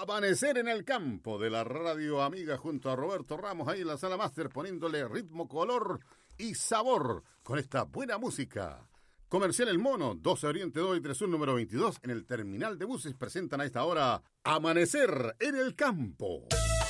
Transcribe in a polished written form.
Amanecer en el campo de la radio amiga junto a Roberto Ramos ahí en la sala máster poniéndole ritmo, color y sabor con esta buena música. Comercial El Mono, 12 Oriente 2 y 31 número 22 en el terminal de buses presentan a esta hora Amanecer en el campo.